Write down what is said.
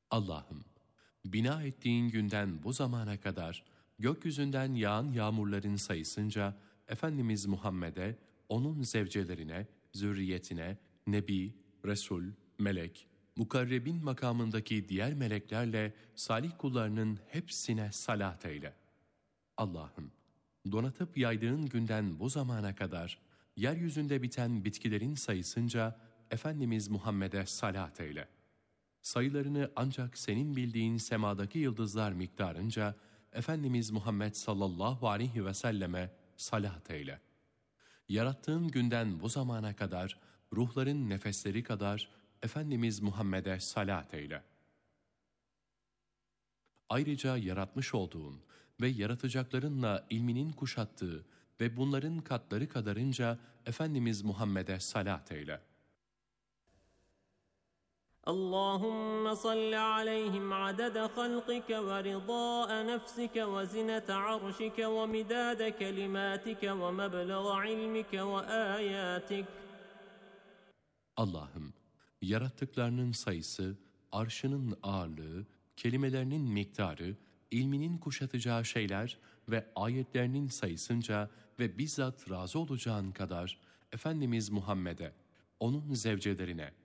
Allah'ım, bina ettiğin günden bu zamana kadar gökyüzünden yağan yağmurların sayısınca Efendimiz Muhammed'e, onun zevcelerine, zürriyetine, nebi, resul, melek, mukarrebin makamındaki diğer meleklerle salih kullarının hepsine salat eyle. Allah'ım, donatıp yaydığın günden bu zamana kadar yeryüzünde biten bitkilerin sayısınca Efendimiz Muhammed'e salat eyle. Sayılarını ancak senin bildiğin semadaki yıldızlar miktarınca Efendimiz Muhammed sallallahu aleyhi ve selleme salat eyle. Yarattığın günden bu zamana kadar ruhların nefesleri kadar Efendimiz Muhammed'e salat eyle. Ayrıca yaratmış olduğun ve yaratacaklarınla ilminin kuşattığı ve bunların katları kadarınca Efendimiz Muhammed'e salat eyle. اللهم صل عليهم عدد خلقك ورضاء نفسك وزنة عرشك ومداد كلماتك ومبلغ علمك وآياتك. Allah'ım, yarattıklarının sayısı, arşının ağırlığı, kelimelerinin miktarı, ilminin kuşatacağı şeyler ve ayetlerinin sayısınca ve bizzat razı olacağın kadar Efendimiz Muhammed'e, onun zevcelerine,